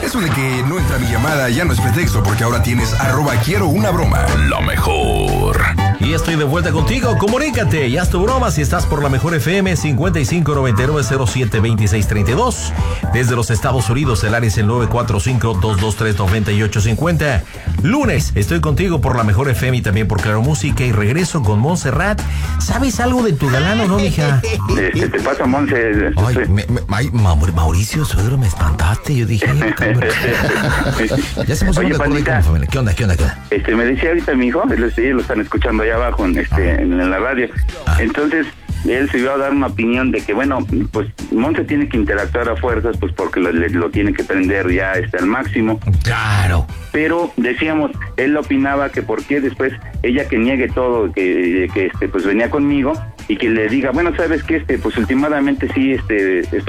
Eso de que no entra mi llamada ya no es pretexto, porque ahora tienes @quiero una broma. Lo mejor. Y estoy de vuelta contigo. Comunícate y haz tu broma si estás por la mejor FM 5599072632. Desde los Estados Unidos, el área es el 945-223-9850. Lunes, estoy contigo por la mejor FM y también por Claro Música. Y regreso con Montserrat. ¿Sabes algo de tu galán o no, mija? Te pasa, Monse. Ay, Mauricio, suegro, me espantaste. Yo dije... Ya se emocionó de Pandita, familia. ¿Qué onda? Me decía ahorita mi hijo, ellos lo están escuchando allá abajo en la radio. Entonces, él se iba a dar una opinión de que, bueno, pues Monse tiene que interactuar a fuerzas, pues porque lo tiene que prender ya al máximo. Claro. Pero decíamos, él opinaba que por qué después ella que niegue todo, que pues venía conmigo y que le diga, bueno, sabes que pues últimamente sí,